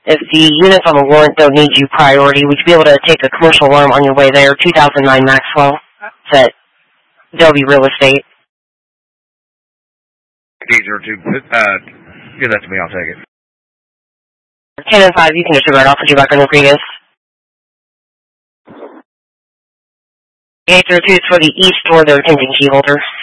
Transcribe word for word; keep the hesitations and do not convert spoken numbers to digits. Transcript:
If the units on the warrant don't need you priority, would you be able to take a commercial alarm on your way there? two thousand nine Maxwell. It's at Delby Real Estate. eight zero two, uh, give that to me, I'll take it. ten and five, you can just right off with you back on Rodriguez. eight zero two is for the east door, they're attending key holder.